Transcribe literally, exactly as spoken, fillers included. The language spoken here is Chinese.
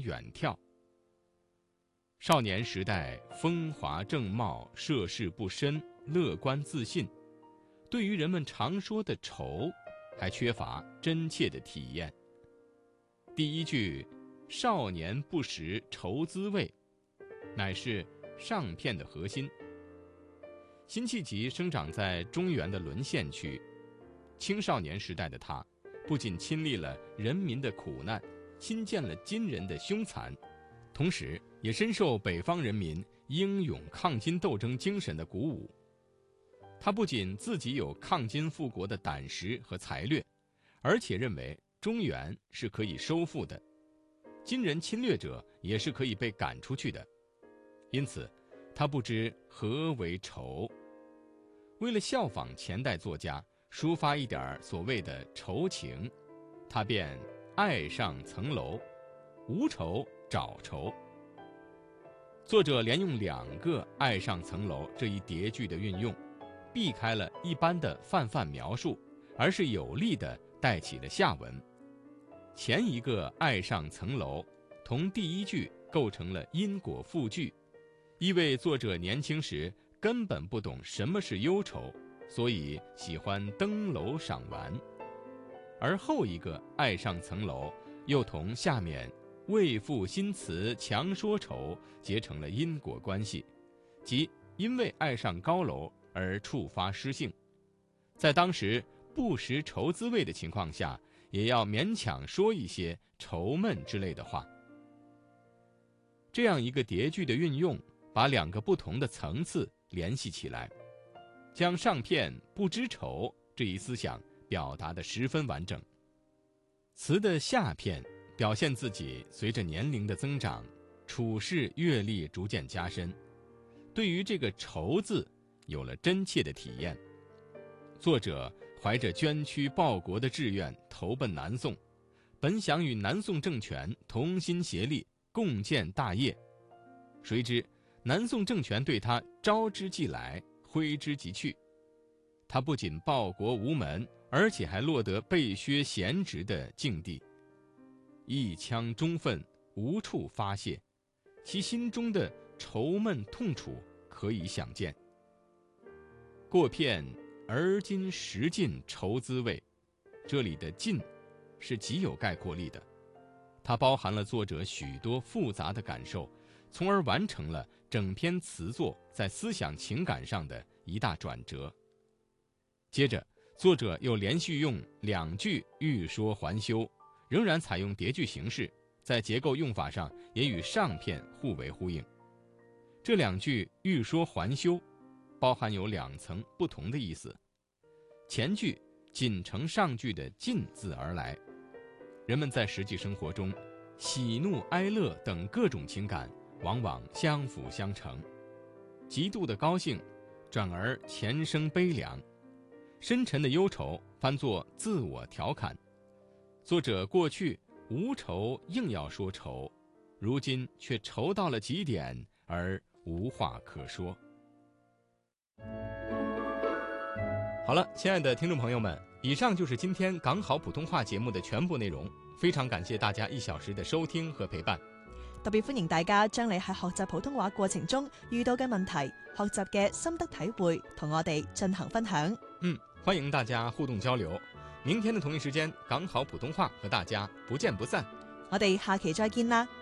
远眺。少年时代风华正茂，涉世不深，乐观自信，对于人们常说的愁，还缺乏真切的体验。第一句少年不识愁滋味，乃是上片的核心。辛弃疾生长在中原的沦陷区，青少年时代的他不仅亲历了人民的苦难，亲见了金人的凶残，同时也深受北方人民英勇抗金斗争精神的鼓舞。他不仅自己有抗金复国的胆识和才略，而且认为中原是可以收复的，金人侵略者也是可以被赶出去的。因此他不知何为愁。为了效仿前代作家，抒发一点所谓的愁情，他便爱上层楼，无愁找愁。作者连用两个爱上层楼这一叠句的运用，避开了一般的泛泛描述，而是有力地带起了下文。前一个爱上层楼同第一句构成了因果复句，意味作者年轻时根本不懂什么是忧愁，所以喜欢登楼赏玩。而后一个爱上层楼又同下面为赋新词强说愁结成了因果关系，即因为爱上高楼而触发诗性，在当时不识愁滋味的情况下，也要勉强说一些愁闷之类的话。这样一个叠句的运用，把两个不同的层次联系起来，将上片不知愁这一思想表达得十分完整。词的下片表现自己随着年龄的增长，处事阅历逐渐加深，对于这个愁字有了真切的体验。作者怀着捐躯报国的志愿投奔南宋，本想与南宋政权同心协力，共建大业，谁知南宋政权对他招之即来，挥之即去。他不仅报国无门，而且还落得被削闲职的境地，一腔忠愤无处发泄，其心中的愁闷痛楚可以想见。过片而今识尽愁滋味，这里的尽是极有概括力的，它包含了作者许多复杂的感受，从而完成了整篇词作在思想情感上的一大转折。接着作者又连续用两句欲说还休，仍然采用叠句形式，在结构用法上也与上片互为呼应。这两句欲说还休包含有两层不同的意思。前句仅承上句的尽字而来，人们在实际生活中喜怒哀乐等各种情感往往相辅相成，极度的高兴转而前生悲凉，深沉的忧愁翻作自我调侃。作者过去无愁硬要说愁，如今却愁到了极点而无话可说。好了，亲爱的聽眾朋友們，以上就是今天港好普通話節目的全部內容，非常感謝大家一小時的收聽和陪伴。 特別歡迎大家將你喺學習普通話過程中遇到嘅問題、學習嘅心得體會同我哋進行分享。 嗯，歡迎大家互動交流。明天的同一時間，港好普通話和大家不見不散。 我哋下期再見啦。